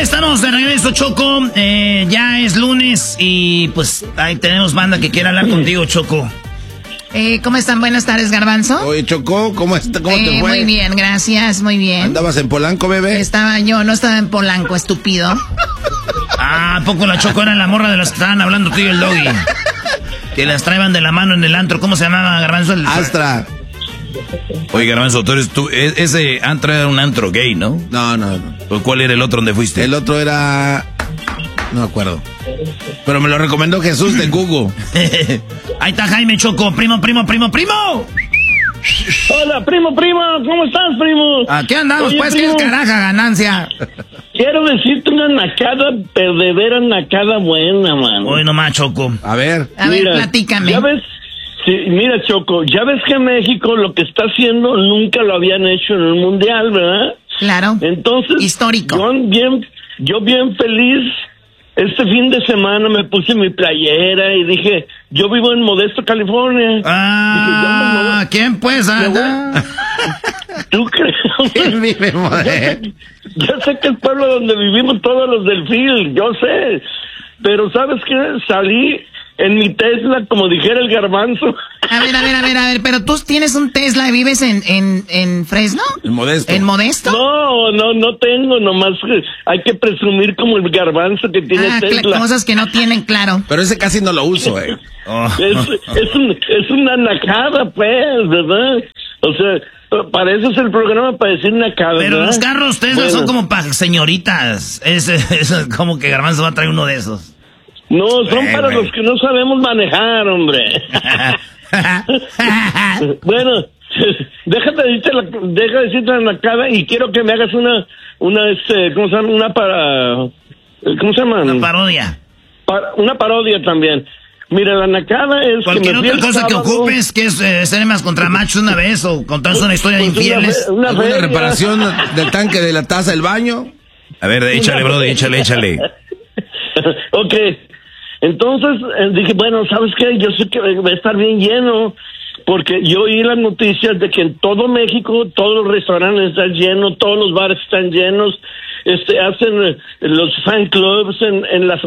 estamos de regreso, Choco. Ya es lunes y pues ahí tenemos banda que quiere hablar contigo, Choco. ¿Cómo están? Buenas tardes, Garbanzo. Oye, Choco, ¿cómo te fue? Muy bien, gracias, muy bien. ¿Andabas en Polanco, bebé? No estaba en Polanco, estúpido. ¿A poco la Choco era la morra de las que estaban hablando tú y el Doggy? Que las traían de la mano en el antro. ¿Cómo se llamaba, Garbanzo? Astra. Oye, Garbanzo, ese antro era un antro gay, ¿no? No. ¿Cuál era el otro donde fuiste? El otro era... No me acuerdo. Pero me lo recomendó Jesús de Google. Ahí está Jaime, Choco. Primo. Hola, primo. ¿Cómo estás, primo? Aquí andamos, Oye, pues, primo, ¿qué es caraja ganancia? Quiero decirte una nacada, perdedera nacada buena, man. Hoy nomás, Choco. A ver, platícame. Ya ves, sí, mira, Choco, ya ves que México lo que está haciendo nunca lo habían hecho en el Mundial, ¿verdad? Claro. Entonces, histórico. Yo bien feliz. Este fin de semana me puse mi playera y dije, yo vivo en Modesto, California. Ah, ¿quién pues? ¿Tú crees? ¿quién vive en Modesto? Yo sé que es el pueblo donde vivimos todos los del Phil, yo sé. Pero ¿sabes qué? Salí en mi Tesla, como dijera el Garbanzo. A ver, pero tú tienes un Tesla y vives en Fresno. En Modesto. ¿En Modesto? No tengo, nomás hay que presumir como el Garbanzo que tiene Tesla. Cosas que no tienen, claro. Pero ese casi no lo uso, Es una nacada, pues, ¿verdad? O sea, para eso es el programa, para decir nacada. Pero ¿verdad? los carros Tesla son como para señoritas. Es como que Garbanzo va a traer uno de esos. No, son para los que no sabemos manejar, hombre. Bueno, deja decirte la nacada y quiero que me hagas ¿cómo se llama? ¿Cómo se llama? Una parodia. Una parodia también. Mira, la nacada es cualquier otra cosa que ocupes, que es ser más contra machos una vez o contarse una historia de infieles. ¿Una reparación del tanque de la taza del baño? A ver, échale, bro, échale. Ok. Entonces dije, bueno, ¿sabes qué? Yo sé que va a estar bien lleno, porque yo oí las noticias de que en todo México todos los restaurantes están llenos, todos los bares están llenos, hacen los fan clubs en las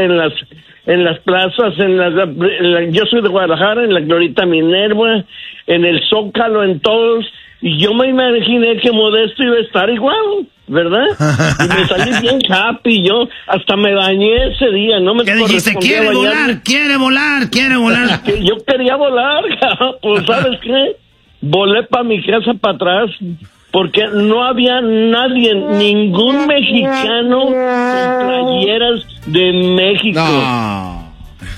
plazas, yo soy de Guadalajara, en la Glorieta Minerva, en el Zócalo, en todos, y yo me imaginé que Modesto iba a estar igual, ¿verdad? Y me salí bien happy, yo hasta me bañé ese día, no me ¿qué dijiste? Quiere volar. Que yo quería volar, pues ¿sabes qué? Volé para mi casa para atrás, porque no había ningún mexicano con playeras de México. No.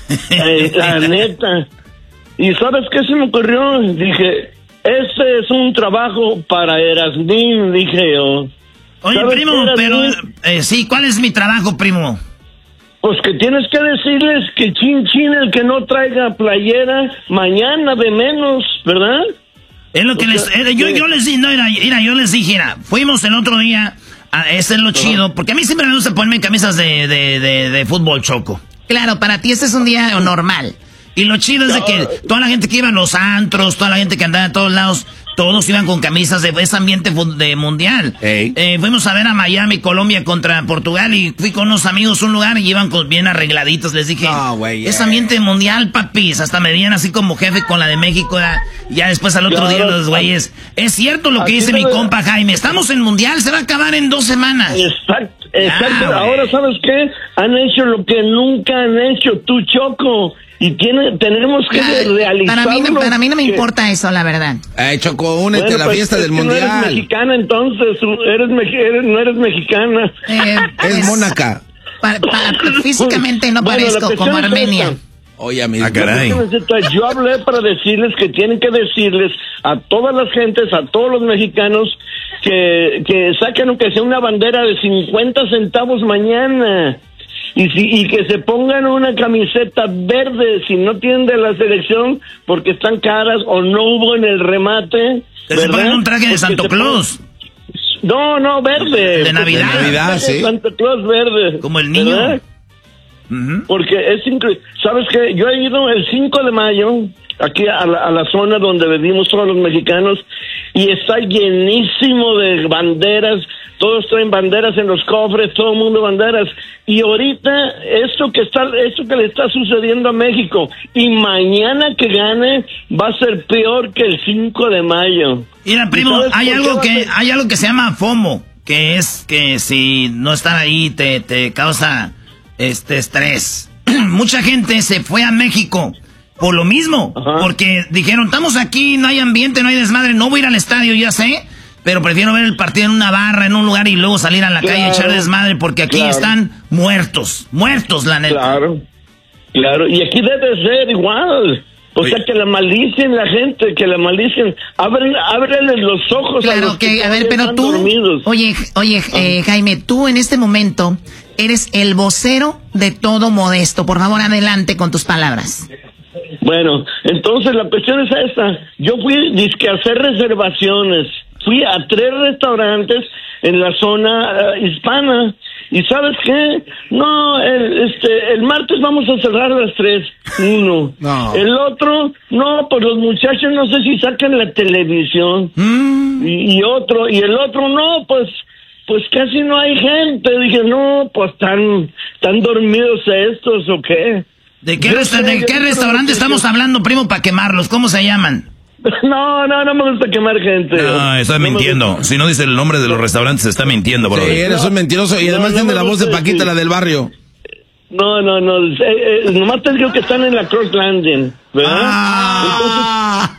La neta. ¿Y sabes qué se me ocurrió? Dije, este es un trabajo para Erasmín, dije yo. Oye, primo, pero sí, ¿cuál es mi trabajo, primo? Pues que tienes que decirles que chin el que no traiga playera, mañana de menos, ¿verdad? Es lo que yo les dije, yo les dije, fuimos el otro día, ese es lo chido, porque a mí siempre me gusta ponerme camisas de fútbol, Choco. Claro, para ti este es un día normal. Y lo chido es de que toda la gente que iba a los antros, toda la gente que andaba a todos lados, todos iban con camisas de ese ambiente de mundial. Fuimos a ver a Miami, Colombia contra Portugal y fui con unos amigos a un lugar y iban bien arregladitos. Les dije, es ambiente mundial, papis. Hasta me veían así como jefe con la de México. Ya después al otro día los güeyes. Es cierto lo que dice mi compa Jaime. Estamos en mundial, se va a acabar en 2 semanas. Exacto. Ahora, ¿sabes qué? Han hecho lo que nunca han hecho, tú, Choco. Y tenemos que realizarlo. Para mí no me importa eso, la verdad. Choco, únete a la fiesta del mundial. No eres mexicana, entonces. No eres mexicana. Es mónaca. Físicamente no parezco como Armenia. Oye, amigo. Caray. Yo hablé para decirles que tienen que decirles a todas las gentes, a todos los mexicanos, que saquen aunque sea una bandera de 50 centavos mañana. Y que se pongan una camiseta verde si no tienen de la selección porque están caras o no hubo en el remate. Que se pongan un traje de Santo Claus. No, verde. De Navidad. De Navidad, sí. Santa Claus verde. Como el niño. Porque es increíble. ¿Sabes qué? Yo he ido el 5 de mayo aquí a la zona donde vivimos todos los mexicanos, y está llenísimo de banderas. Todos traen banderas en los cofres, todo el mundo banderas. Y ahorita esto que le está sucediendo a México, y mañana que gane va a ser peor que el 5 de mayo. Mira, primo, hay algo que se llama FOMO, que es que si no estar ahí te causa estrés. Mucha gente se fue a México por lo mismo, porque dijeron, estamos aquí, no hay ambiente, no hay desmadre, no voy a ir al estadio, ya sé. Pero prefiero ver el partido en una barra, en un lugar, y luego salir a la calle y echar desmadre, porque aquí están muertos, la neta. Claro, y aquí debe ser igual. O sea, que la malicien la gente, que la malicien. Ábreles los ojos a los que a ver, pero tú, dormidos. Oye, Jaime, tú en este momento eres el vocero de todo Modesto. Por favor, adelante con tus palabras. Bueno, entonces la cuestión es esta. Yo fui a hacer reservaciones. Fui a 3 restaurantes en la zona hispana. ¿Y sabes qué? No, el martes vamos a cerrar a las 3. Uno. No. El otro, no, pues los muchachos no sé si sacan la televisión. Y el otro, no, pues casi no hay gente. Dije, no, pues están dormidos estos o qué. ¿De qué restaurante estamos hablando, primo, para quemarlos? ¿Cómo se llaman? No me gusta quemar gente. No, estás mintiendo. Si no dice el nombre de los restaurantes, está mintiendo, bro. Sí, eres un mentiroso. Y además tiene la voz de Paquita, la del barrio. No. Nomás te digo que están en la Cross Landing, ¿verdad?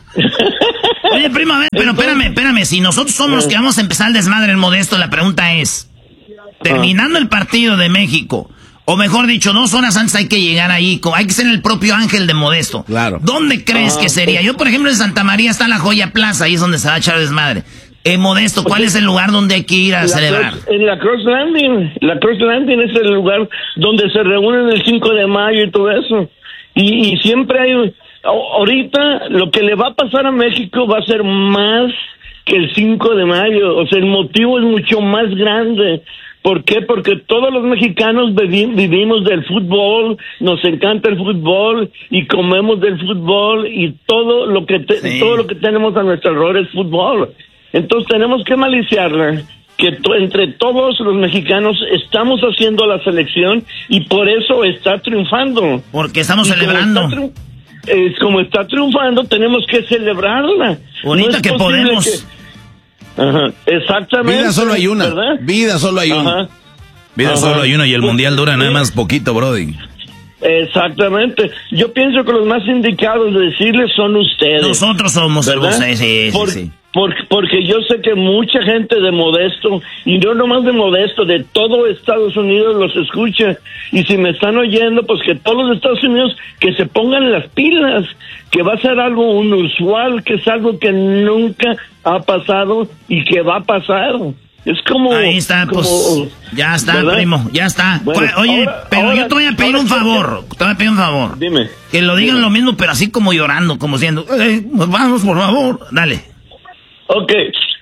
Oye, primo, a ver, pero espérame. Si nosotros somos los que vamos a empezar el desmadre en Modesto, la pregunta es, terminando el partido de México, o mejor dicho, 2 horas antes hay que llegar ahí, hay que ser el propio Ángel de Modesto. Claro. ¿Dónde crees que sería? Yo, por ejemplo, en Santa María está la Joya Plaza, ahí es donde se va a echar desmadre. En Modesto, ¿cuál es el lugar donde hay que ir a celebrar? En la Cross Landing. La Cross Landing es el lugar donde se reúnen el 5 de mayo y todo eso. Y siempre hay... Ahorita, lo que le va a pasar a México va a ser más que el 5 de mayo. O sea, el motivo es mucho más grande. ¿Por qué? Porque todos los mexicanos vivimos del fútbol, nos encanta el fútbol y comemos del fútbol, y todo lo que tenemos a nuestro alrededor es fútbol. Entonces tenemos que maliciarla, que entre todos los mexicanos estamos haciendo la selección, y por eso está triunfando. Porque estamos celebrando. Como está triunfando, tenemos que celebrarla. Bonita no que podemos. Ajá, exactamente. Vida solo hay una, ¿verdad? Vida solo hay una. Vida solo hay una, y el mundial dura nada más poquito, brody. Exactamente. Yo pienso que los más indicados de decirles son ustedes. Nosotros somos, ¿verdad? Sí. Porque yo sé que mucha gente de Modesto, y no nomás de Modesto, de todo Estados Unidos los escucha. Y si me están oyendo, pues que todos los Estados Unidos que se pongan las pilas, que va a ser algo inusual, que es algo que nunca ha pasado y que va a pasar. Es como... Ahí está, pues, ya está, ¿verdad? Primo, ya está. Bueno, oye, pero yo te voy a pedir un favor, Dime. Que lo digan lo mismo, pero así como llorando, como diciendo, vamos, por favor, dale. Ok,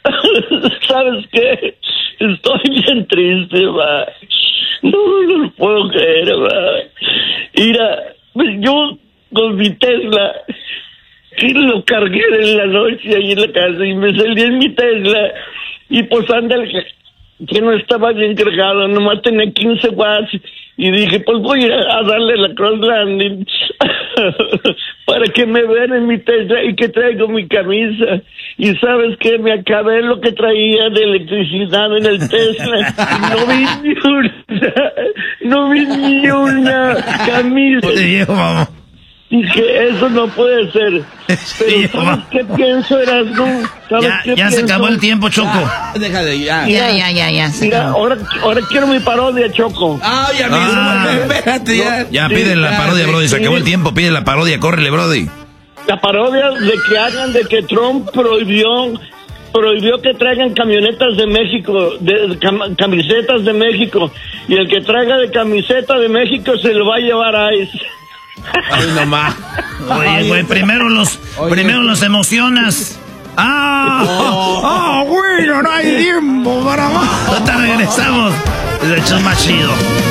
¿sabes qué? Estoy bien triste, va. No lo puedo creer, va. Mira, yo con mi Tesla, que lo cargué en la noche ahí en la casa, y me salí en mi Tesla, y pues ándale, que no estaba bien cargado, nomás tenía 15 watts, y dije, pues voy a darle la Cross Landing para que me vean en mi Tesla y que traigo mi camisa. Y ¿sabes qué? Me acabé lo que traía de electricidad en el Tesla. No vi ni una camisa. Dije, eso no puede ser. Pero ¿sabes qué pienso, Erasmo? Ya se acabó el tiempo, Choco. Déjale, ya. Mira, ahora quiero mi parodia, Choco. Espérate, ya pide la parodia, Brody. Se acabó el tiempo, pide la parodia, córrele, Brody. La parodia de que Trump prohibió que traigan camionetas de México, camisetas de México, y el que traiga de camiseta de México se lo va a llevar a ICE. Ay, nomás. Oye, güey, primero los emocionas. Güey, no hay tiempo para más. Ahorita regresamos. El hecho más chido.